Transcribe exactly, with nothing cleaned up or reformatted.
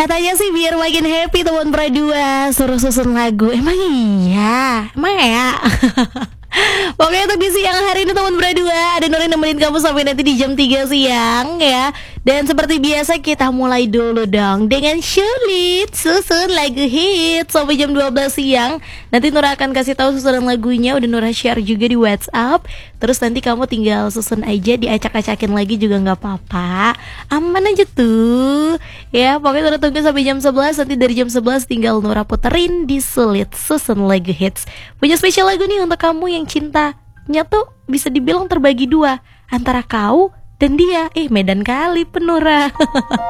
Katanya sih biar makin happy teman berdua suruh susun lagu. Emang iya? Emang ya? Pokoknya untuk di siang hari ini teman berdua, ada Nurin nemenin kamu sampai nanti di jam tiga siang ya. Dan seperti biasa kita mulai dulu dong dengan Sulit susun lagu hit sampai jam dua belas siang. Nanti Nura akan kasih tahu susunan lagunya, udah Nura share juga di WhatsApp. Terus nanti kamu tinggal susun aja, diacak-acakin lagi juga nggak apa-apa. Aman aja tuh. Ya, pokoknya Nura tunggu sampai jam sebelas. Nanti dari jam sebelas tinggal Nura puterin di Sulit susun lagu hits. Punya spesial lagu nih untuk kamu yang cintanya tuh bisa dibilang terbagi dua antara kau dan dia. Eh, medan kali penura.